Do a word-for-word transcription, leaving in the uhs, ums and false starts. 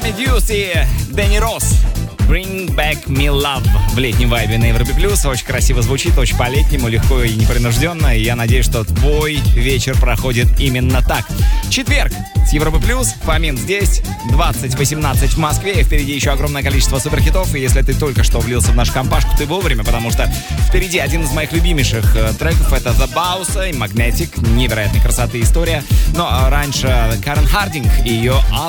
Дьюс и Дэнни Росс. Bring Back Me Love в летнем вайбе на Европе Плюс. Очень красиво звучит, очень по-летнему, легко и непринужденно. И я надеюсь, что твой вечер проходит именно так. Четверг с Европы Плюс. Фомин здесь. двадцать восемнадцать в Москве. И впереди еще огромное количество суперхитов. И если ты только что влился в нашу компашку, ты вовремя, потому что впереди один из моих любимейших э, треков. Это The Bounce и Magnetic. Невероятной красоты история. Но раньше Карен Хардинг и ее